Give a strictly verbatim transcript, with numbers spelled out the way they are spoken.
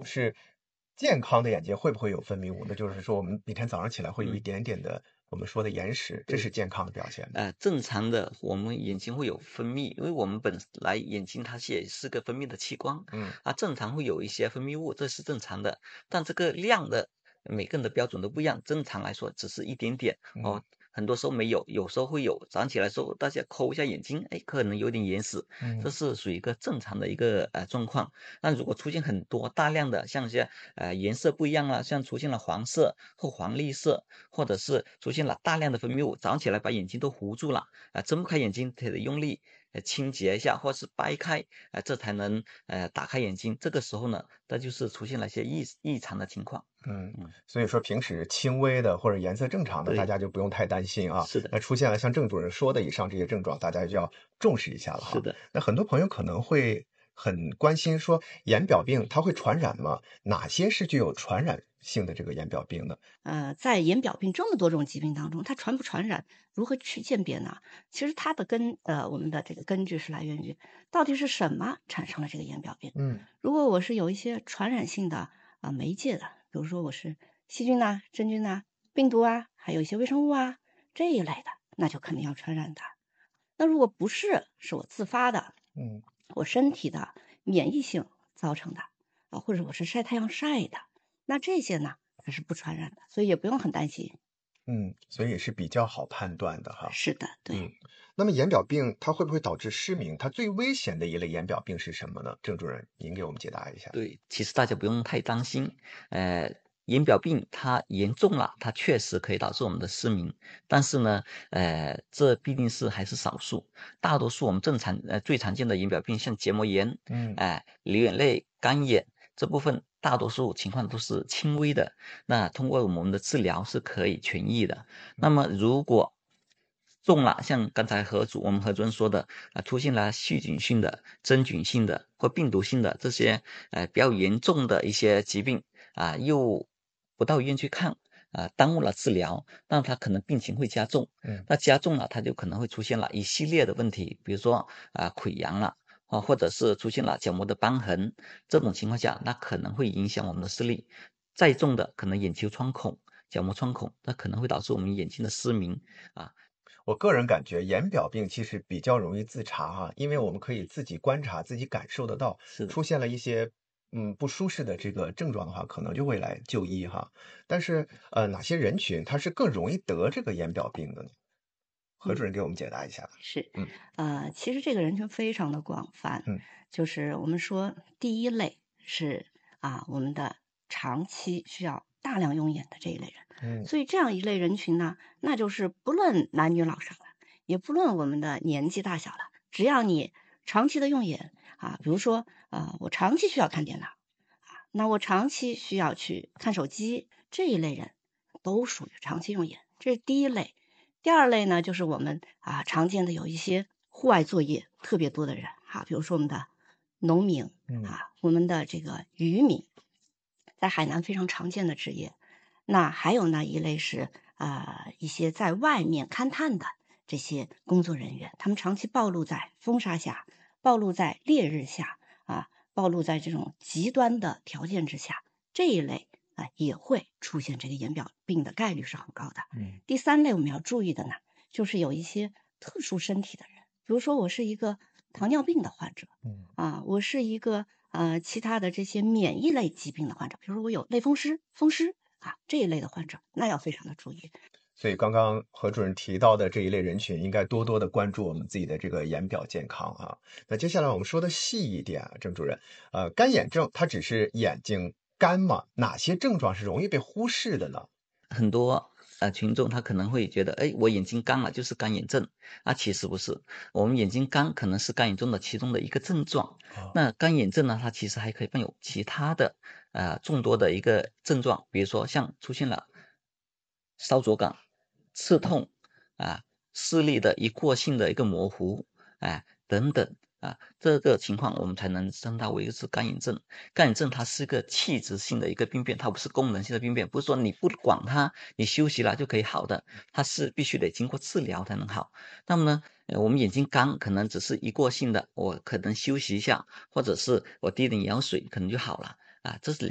种是健康的眼睛会不会有分泌物？那就是说我们每天早上起来会有一嗯， 点点的我们说的眼屎，这对。 是健康的表现吗？ 呃，正常的我们眼睛会有分泌，因为我们本来眼睛它是也是个分泌的器官， 嗯啊，正常会有一些分泌物，这是正常的。但这个量的每个人的标准都不一样，正常来说只是一点点嗯哦，很多时候没有，有时候会有。早上起来的时候，大家抠一下眼睛，哎，可能有点眼屎，这嗯是属于一个正常的一个呃状况。那如果出现很多大量的像一些呃颜色不一样啊，像出现了黄色或黄绿色，或者是出现了大量的分泌物，早上起来把眼睛都糊住了，啊、睁不开眼睛，得用力呃清洁一下，或是掰开，啊、这才能呃打开眼睛。这个时候呢，那就是出现了一些异异常的情况。 嗯， 嗯， 所以说平时轻微的或者颜色正常的，大对， 家就不用太担心啊。 是的， 那出现了像郑主任说的以上这些症状，大家就要重视一下了哈。 是的。 那很多朋友可能会很关心说，眼表病它会传染吗？哪些是具有传染性的这个眼表病呢？ 呃，在眼表病这么多种疾病当中，它传不传染，如何去鉴别呢？其实它的根，呃，我们的这个根据是来源于到底是什么产生了这个眼表病。 嗯如果我是有一些传染性的啊、媒介的，比如说我是细菌呐、真菌呐、病毒啊，还有一些微生物啊这一类的，那就肯定要传染的。那如果不是，是我自发的， 嗯我身体的免疫性造成的啊，或者我是晒太阳晒的，那这些呢它是不传染的，所以也不用很担心。 嗯，所以是比较好判断的哈。 是的，对。 嗯，那么眼表病它会不会导致失明？它最危险的一类眼表病是什么呢？郑主任，您给我们解答一下。 对，其实大家不用太担心，呃，眼表病它严重了，它确实可以导致我们的失明，但是呢，呃，这必定是还是少数，大多数我们正常呃最常见的眼表病，像结膜炎， 嗯哎、流眼泪、干眼这部分，大多数情况都是轻微的，那通过我们的治疗是可以痊愈的。那么如果重了，像刚才何主我们何主任说的啊，出现了细菌性的、真菌性的或病毒性的这些呃比较严重的一些疾病啊，又不到医院去看啊，耽误了治疗，那他可能病情会加重。 嗯那加重了，他就可能会出现了一系列的问题，比如说啊溃疡了啊，或者是出现了角膜的瘢痕，这种情况下，那可能会影响我们的视力。再重的可能眼球穿孔、角膜穿孔，那可能会导致我们眼睛的失明啊。 我个人感觉眼表病其实比较容易自查哈，因为我们可以自己观察、自己感受得到， 是的。 出现了一些嗯不舒适的这个症状的话，可能就会来就医哈。但是呃，哪些人群他是更容易得这个眼表病的呢？何主嗯， 任给我们解答一下吧。 是。 嗯呃，其实这个人群非常的广泛， 嗯就是我们说第一类是啊，我们的长期需要大量用眼的这一类人， 嗯所以这样一类人群呢，那就是不论男女老少了，也不论我们的年纪大小了，只要你长期的用眼啊，比如说呃，我长期需要看电脑啊，那我长期需要去看手机，这一类人都属于长期用眼，这是第一类。第二类呢，就是我们啊常见的有一些户外作业特别多的人哈、比如说我们的农民嗯啊，我们的这个渔民，在海南非常常见的职业。那还有呢一类是啊、呃一些在外面勘探的这些工作人员，他们长期暴露在风沙下，暴露在烈日下啊，暴露在这种极端的条件之下，这一类啊、也会出现这个眼表病的概率是很高的。 嗯第三类我们要注意的呢，就是有一些特殊身体的人，比如说我是一个糖尿病的患者嗯。 啊，我是一个呃其他的这些免疫类疾病的患者，比如说我有类风湿、风湿啊这一类的患者，那要非常的注意。 所以刚刚何主任提到的这一类人群，应该多多的关注我们自己的这个眼表健康啊。那接下来我们说的细一点啊，郑主任，呃，干眼症它只是眼睛干吗？哪些症状是容易被忽视的呢？ 很多呃群众他可能会觉得，哎，我眼睛干了就是干眼症，啊，其实不是，我们眼睛干可能是干眼症的其中的一个症状。 啊， 那干眼症呢，它其实还可以伴有其他的呃众多的一个症状，比如说像出现了烧灼感、刺痛啊、视力的一过性的一个模糊，哎、等等。啊，这个情况我们才能称它为是干眼症。干眼症它是个器质性的一个病变，它不是功能性的病变，不是说你不管它，你休息了就可以好的，它是必须得经过治疗才能好。那么呢，呃我们眼睛干可能只是一过性的，我可能休息一下，或者是我滴点眼药水可能就好了啊，这是两。